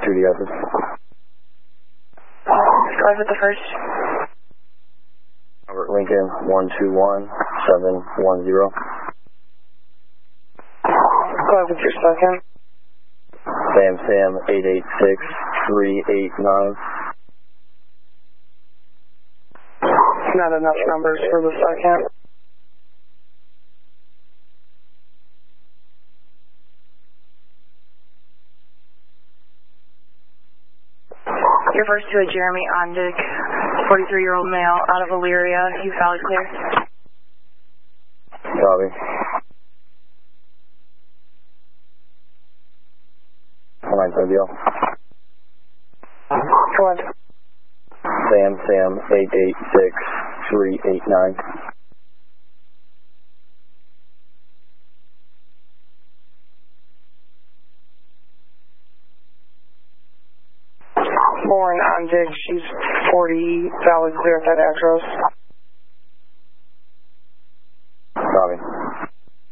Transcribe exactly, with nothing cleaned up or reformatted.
two yeses. Drive at the first. Robert Lincoln, one two one, seven one zero. Go ahead with your second. Sam Sam, eight eight six, three eight nine. Not enough numbers for the second. Your first to a Jeremy Ondick, forty-three-year-old male, out of Elyria. He's valid clear. Copy. One nine deal. Go on. Sam Sam, eight eight six, three eight nine. Lauren Ondick, she's forty, valid clear at that address. Copy.